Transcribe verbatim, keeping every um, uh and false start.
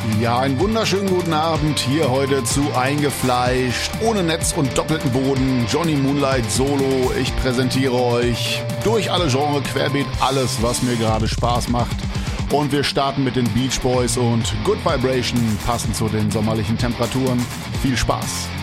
Ja, einen wunderschönen guten Abend hier heute zu Eingefleischt, ohne Netz und doppelten Boden, Johnny Moonlight Solo. Ich präsentiere euch durch alle Genres, querbeet alles, was mir gerade Spaß macht. Und wir starten mit den Beach Boys und Good Vibration, passend zu den sommerlichen Temperaturen. Viel Spaß!